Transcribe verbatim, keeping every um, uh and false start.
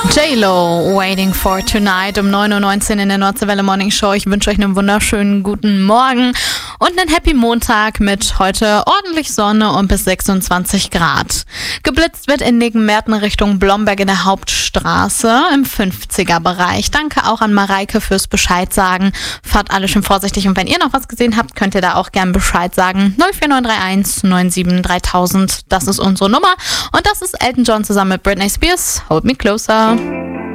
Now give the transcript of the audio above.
J-Lo, Waiting for Tonight um neun Uhr neunzehn in der Nordseewelle Morning Show. Ich wünsche euch einen wunderschönen guten Morgen und einen Happy Montag mit heute ordentlich Sonne und bis sechsundzwanzig Grad. Geblitzt wird in Negenmerten Richtung Blomberg in der Hauptstraße im fünfziger Bereich. Danke auch an Mareike fürs Bescheid sagen. Fahrt alle schön vorsichtig und wenn ihr noch was gesehen habt, könnt ihr da auch gern Bescheid sagen. null vier neun drei eins neun sieben dreitausend, das ist unsere Nummer und das ist Elton John zusammen mit Britney Spears. Hold Me Closer.